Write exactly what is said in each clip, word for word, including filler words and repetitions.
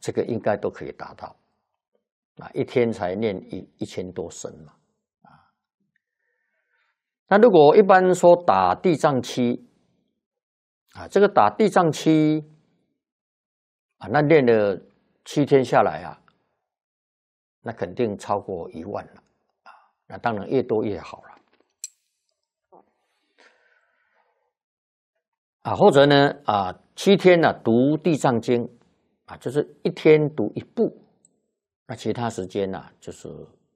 这个应该都可以达到啊，一天才念一一千多声嘛啊。那如果一般说打地藏七啊，这个打地藏七啊，那练了七天下来啊，那肯定超过一万了啊。那当然越多越好了啊，或者呢啊，七天呢、啊、读地藏经啊，就是一天读一部。那其他时间呢、啊，就是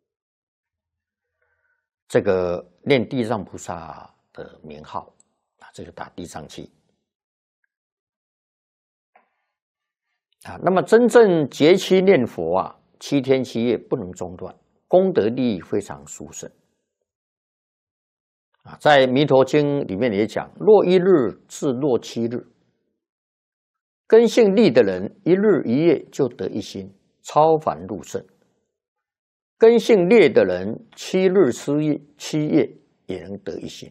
这个念地藏菩萨的名号啊，这个打地藏七啊。那么真正节期念佛啊，七天七夜不能中断，功德利益非常殊胜啊。在《弥陀经》里面也讲，若一日至若七日，根性利的人，一日一夜就得一心。超凡入圣，根性劣的人，七日七夜七夜也能得一心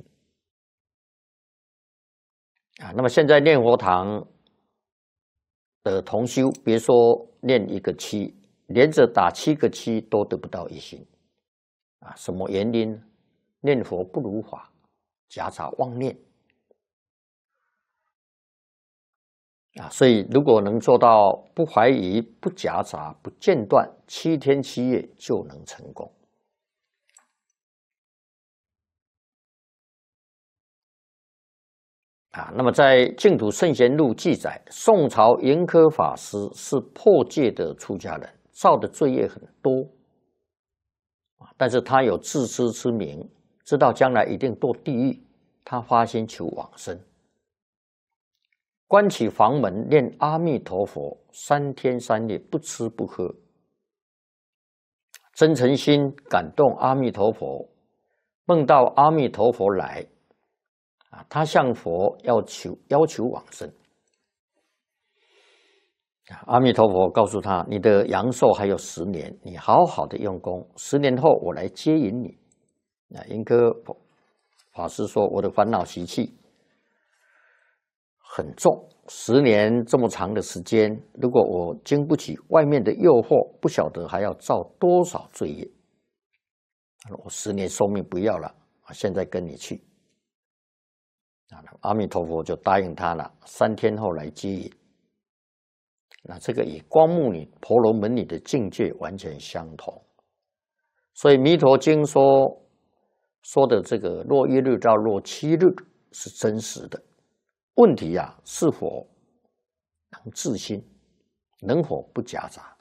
啊。那么现在念佛堂的同修，别说念一个七，连着打七个七都得不到一心啊。什么原因？念佛不如法，夹杂妄念啊，所以如果能做到不怀疑、不夹杂、不间断，七天七夜就能成功啊。那么在《净土圣贤录》记载，宋朝盈科法师是破戒的出家人，造的罪业很多啊，但是他有自知之明，知道将来一定堕地狱，他发心求往生。关起房门念阿弥陀佛，三天三夜不吃不喝，真诚心感动阿弥陀佛，梦到阿弥陀佛来啊，他向佛要求要求往生。阿弥陀佛告诉他：“你的阳寿还有十年，你好好的用功，十年后我来接引你。”啊，盈科法师说：“我的烦恼习气很重，十年这么长的时间，如果我经不起外面的诱惑，不晓得还要造多少罪业。我十年寿命不要了，现在跟你去。”阿弥陀佛就答应他了，三天后来接引。那这个与光目女、婆罗门女的境界完全相同，所以《弥陀经》说说的这个若一日到若七日是真实的。问题啊，是否能自心，能否不夹杂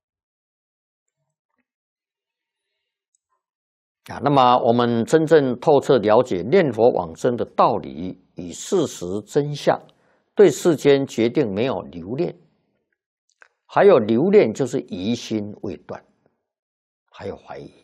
啊？那么我们真正透彻了解念佛往生的道理与事实真相，对世间决定没有留恋。还有留恋就是疑心未断，还有怀疑。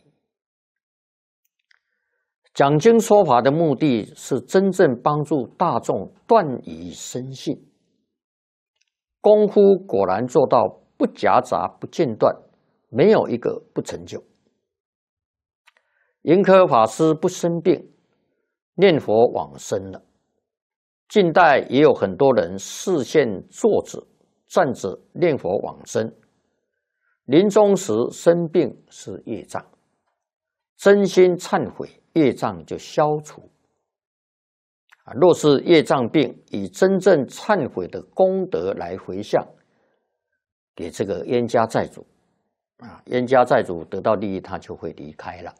讲经说法的目的是真正帮助大众断疑生信，功夫果然做到不夹杂、不间断，没有一个不成就。盈科法师不生病，念佛往生了。近代也有很多人视线坐着、站着念佛往生，临终时生病是业障，真心忏悔，业障就消除。啊，若是业障病，以真正忏悔的功德来回向给这个冤家债主，啊，冤家债主得到利益，他就会离开了。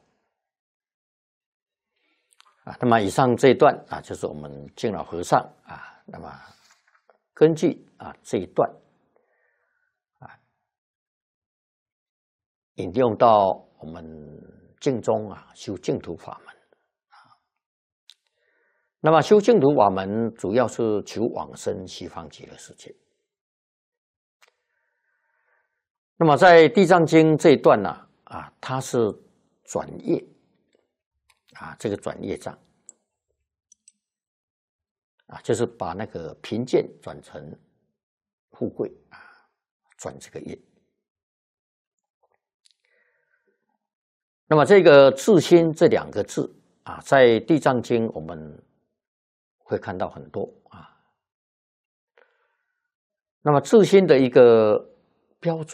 啊，那么以上这一段啊，就是我们敬老和尚啊，那么根据啊这一段啊，引用到我们净宗啊修净土法门啊。那么修净土法门主要是求往生西方极乐世界。那么在《地藏经》这一段呢啊，啊，它是转业啊，这个转业障啊，就是把那个贫贱转成富贵啊，转这个业。那么这个自心这两个字啊，在《地藏经》我们会看到很多啊。那么自心的一个标准。